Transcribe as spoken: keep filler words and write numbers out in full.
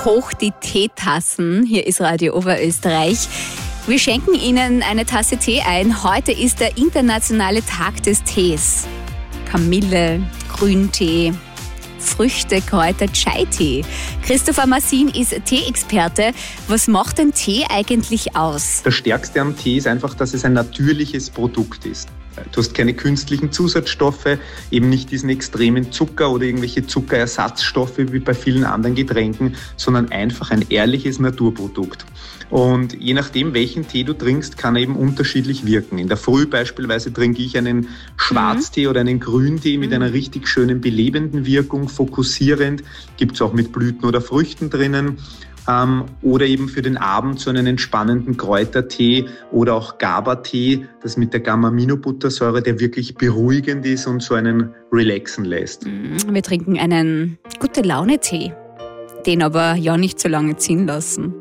hoch die Teetassen. Hier ist Radio Oberösterreich. Wir schenken Ihnen eine Tasse Tee ein. Heute ist der internationale Tag des Tees. Kamille, Grüntee, Früchte, Kräuter, Chai-Tee. Christopher Massin ist Tee-Experte. Was macht denn Tee eigentlich aus? Das Stärkste am Tee ist einfach, dass es ein natürliches Produkt ist. Du hast keine künstlichen Zusatzstoffe, eben nicht diesen extremen Zucker oder irgendwelche Zuckerersatzstoffe wie bei vielen anderen Getränken, sondern einfach ein ehrliches Naturprodukt. Und je nachdem, welchen Tee du trinkst, kann er eben unterschiedlich wirken. In der Früh beispielsweise trinke ich einen Schwarztee mhm. oder einen Grüntee mit einer richtig schönen belebenden Wirkung, fokussierend. Gibt es auch mit Blüten oder Früchten drinnen. Ähm, oder eben für den Abend so einen entspannenden Kräutertee oder auch GABA-Tee, das mit der Gamma-Aminobuttersäure, der wirklich beruhigend ist und so einen relaxen lässt. Wir trinken einen Gute-Laune-Tee, den aber ja nicht so lange ziehen lassen.